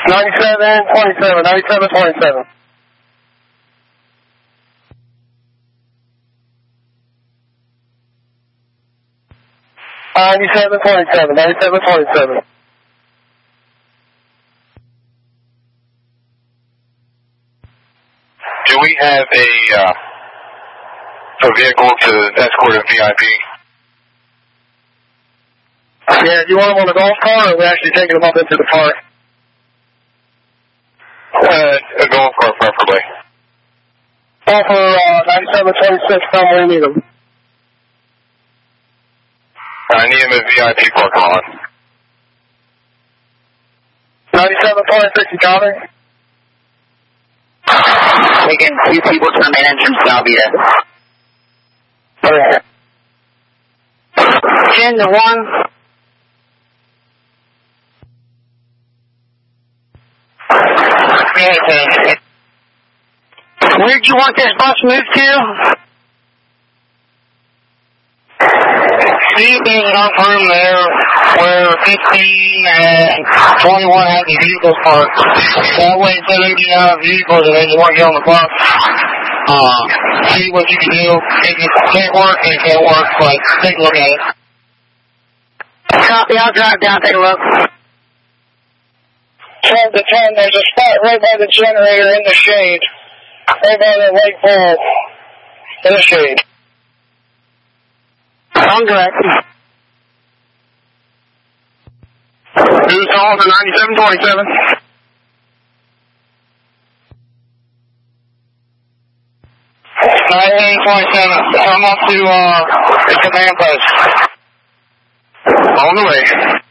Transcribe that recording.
9727, 9727. 9727, 9727. Do we have a vehicle to escort a VIP? Yeah, do you want them on a golf cart, or are we actually taking them up into the park? A golf cart, preferably. Call for 9726, tell them we need them. I need them at VIP parking lot. 9726, you copy? Taking 2 people to the main entrance, I'll be there. Okay. 10 to 1. Okay. Where'd you want this bus moved to? See, there's enough room there where 15 and 21 have the vehicles parked. That way, instead of 89 vehicles, and they just want to get on the bus, see what you can do. If it can't work, it can't work, but take a look at it. Copy, I'll drive down, take a look. 12 to 10, there's a spot right by the generator in the shade. Right by the lake pool. In the shade. I'm direct. Who's calling for 9727? 9827. I'm up to the command post. On the way.